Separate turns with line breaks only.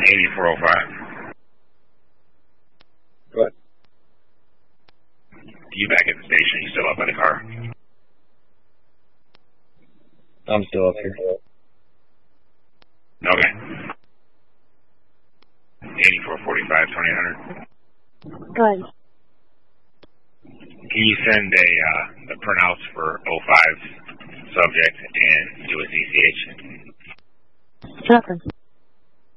8405.
Go ahead.
You back at the station? You still up by the car?
I'm still up here.
Okay. 8445, 2800.
Go ahead.
Can you send a printouts for 05 subject and do a CCH?
Nothing.